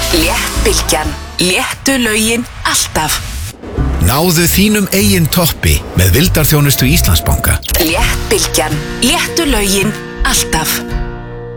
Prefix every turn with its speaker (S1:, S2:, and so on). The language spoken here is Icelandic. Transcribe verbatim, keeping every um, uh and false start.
S1: Léttbylgjan. Léttu lögin alltaf.
S2: Náðu þínum eigin toppi með vildarþjónustu Íslandsbanka.
S1: Léttbylgjan. Léttu lögin alltaf.